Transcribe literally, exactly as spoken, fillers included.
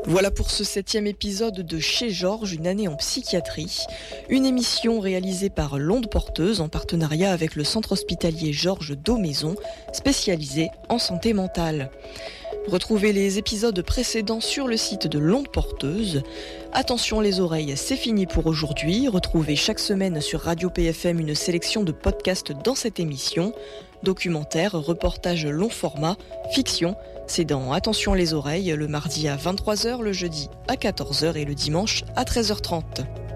Voilà pour ce septième épisode de Chez Georges, une année en psychiatrie. Une émission réalisée par l'Onde Porteuse en partenariat avec le centre hospitalier Georges Daumaison, spécialisé en santé mentale. Retrouvez les épisodes précédents sur le site de l'Onde Porteuse. Attention les oreilles, c'est fini pour aujourd'hui. Retrouvez chaque semaine sur Radio P F M une sélection de podcasts dans cette émission. Documentaires, reportages long format, fiction. C'est dans Attention les oreilles, le mardi à vingt-trois heures, le jeudi à quatorze heures et le dimanche à treize heures trente.